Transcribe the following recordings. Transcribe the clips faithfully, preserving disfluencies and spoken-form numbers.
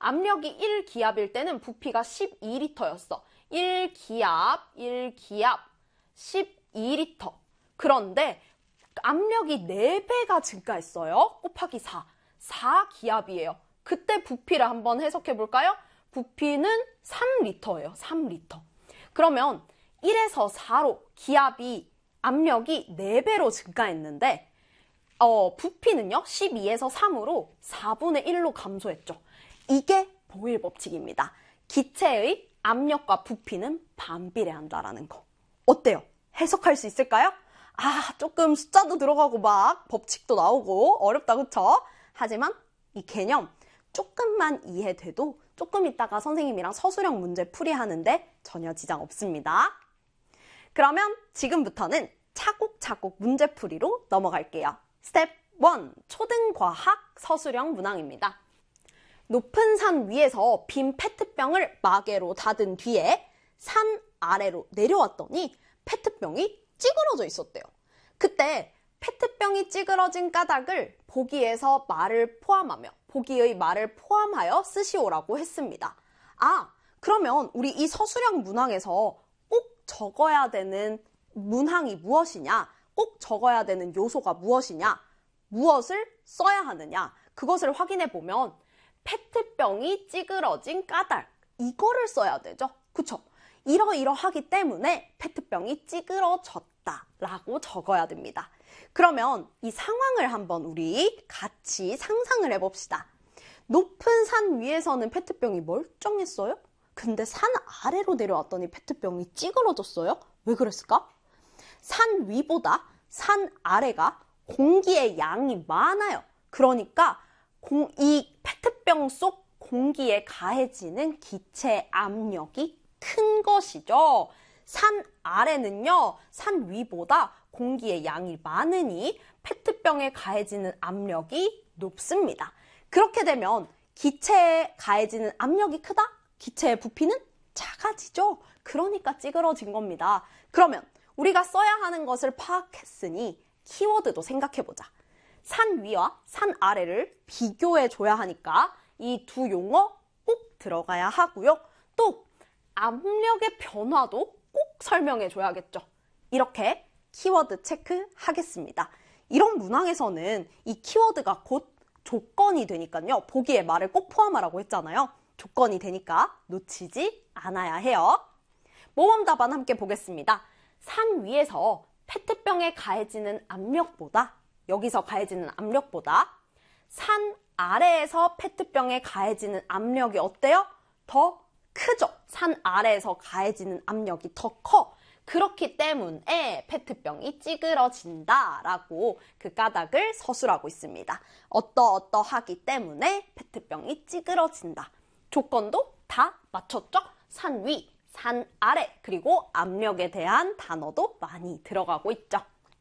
압력이 일 기압일 때는 부피가 십이 리터였어. 일 기압, 일 기압, 십이 리터. 그런데 압력이 네 배가 증가했어요. 곱하기 사. 사 기압이에요. 그때 부피를 한번 해석해 볼까요? 부피는 삼 리터예요. 삼 리터. 그러면 일에서 사로 기압이, 압력이 네 배로 증가했는데 어, 부피는요, 십이에서 삼으로 사분의 일로 감소했죠. 이게 보일 법칙입니다. 기체의 압력과 부피는 반비례한다라는 거. 어때요? 해석할 수 있을까요? 아, 조금 숫자도 들어가고 막 법칙도 나오고 어렵다, 그쵸? 하지만 이 개념 조금만 이해돼도 조금 있다가 선생님이랑 서술형 문제 풀이하는데 전혀 지장 없습니다. 그러면 지금부터는 차곡차곡 문제풀이로 넘어갈게요. 스텝 일, 초등과학 서술형 문항입니다. 높은 산 위에서 빈 페트병을 마개로 닫은 뒤에 산 아래로 내려왔더니 페트병이 찌그러져 있었대요. 그때 페트병이 찌그러진 까닭을 보기에서 말을 포함하며, 보기의 말을 포함하여 쓰시오라고 했습니다. 아, 그러면 우리 이 서술형 문항에서 꼭 적어야 되는 문항이 무엇이냐, 꼭 적어야 되는 요소가 무엇이냐, 무엇을 써야 하느냐, 그것을 확인해 보면 페트병이 찌그러진 까닭, 이거를 써야 되죠. 그쵸? 이러이러하기 때문에 페트병이 찌그러졌다 라고 적어야 됩니다. 그러면 이 상황을 한번 우리 같이 상상을 해봅시다. 높은 산 위에서는 페트병이 멀쩡했어요? 근데 산 아래로 내려왔더니 페트병이 찌그러졌어요? 왜 그랬을까? 산 위보다 산 아래가 공기의 양이 많아요. 그러니까 공, 이 페트병 속 공기에 가해지는 기체 압력이 큰 것이죠. 산 아래는요, 산 위보다 공기의 양이 많으니 페트병에 가해지는 압력이 높습니다. 그렇게 되면 기체에 가해지는 압력이 크다? 기체의 부피는 작아지죠. 그러니까 찌그러진 겁니다. 그러면 우리가 써야 하는 것을 파악했으니 키워드도 생각해보자. 산 위와 산 아래를 비교해줘야 하니까 이 두 용어 꼭 들어가야 하고요. 또 압력의 변화도 꼭 설명해줘야겠죠. 이렇게 키워드 체크하겠습니다. 이런 문항에서는 이 키워드가 곧 조건이 되니까요. 보기에 말을 꼭 포함하라고 했잖아요. 조건이 되니까 놓치지 않아야 해요. 모범 답안 함께 보겠습니다. 산 위에서 페트병에 가해지는 압력보다, 여기서 가해지는 압력보다 산 아래에서 페트병에 가해지는 압력이 어때요? 더 크죠? 산 아래에서 가해지는 압력이 더 커. 그렇기 때문에 페트병이 찌그러진다라고 그 까닭을 서술하고 있습니다. 어떠어떠하기 때문에 페트병이 찌그러진다. 조건도 다 맞췄죠? 산 위, 산 아래, 그리고 압력에 대한 단어도 많이 들어가고 있죠.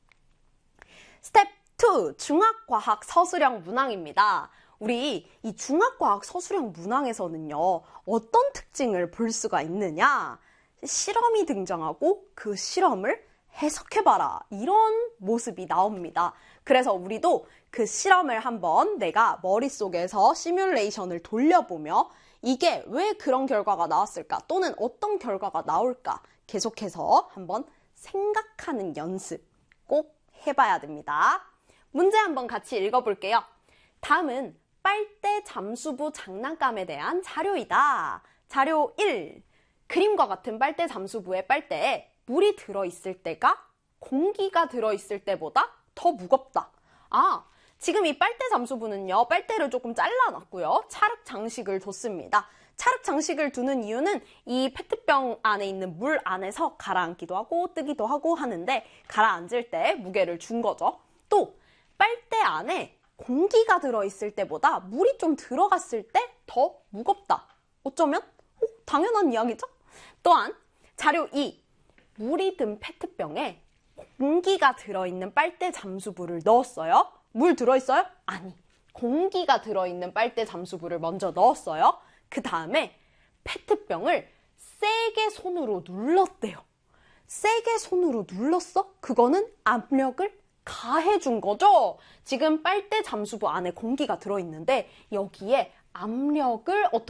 스텝 이, 중학과학 서술형 문항입니다. 우리 이 중학과학 서술형 문항에서는요, 어떤 특징을 볼 수가 있느냐? 실험이 등장하고 그 실험을 해석해봐라. 이런 모습이 나옵니다. 그래서 우리도 그 실험을 한번 내가 머릿속에서 시뮬레이션을 돌려보며 이게 왜 그런 결과가 나왔을까? 또는 어떤 결과가 나올까? 계속해서 한번 생각하는 연습 꼭 해봐야 됩니다. 문제 한번 같이 읽어볼게요. 다음은 빨대 잠수부 장난감에 대한 자료이다. 자료 일. 그림과 같은 빨대 잠수부의 빨대에 물이 들어있을 때가 공기가 들어있을 때보다 더 무겁다. 아, 지금 이 빨대 잠수부는요, 빨대를 조금 잘라놨고요. 찰흙 장식을 뒀습니다. 찰흙 장식을 두는 이유는 이 페트병 안에 있는 물 안에서 가라앉기도 하고 뜨기도 하고 하는데 가라앉을 때 무게를 준 거죠. 또 빨대 안에 공기가 들어있을 때보다 물이 좀 들어갔을 때 더 무겁다. 어쩌면? 어, 당연한 이야기죠? 또한 자료 이. 물이 든 페트병에 공기가 들어있는 빨대 잠수부를 넣었어요. 물 들어있어요? 아니, 공기가 들어있는 빨대 잠수부를 먼저 넣었어요. 그 다음에 페트병을 세게 손으로 눌렀대요. 세게 손으로 눌렀어? 그거는 압력을 가해준 거죠. 지금 빨대 잠수부 안에 공기가 들어있는데 여기에 압력을 어떻게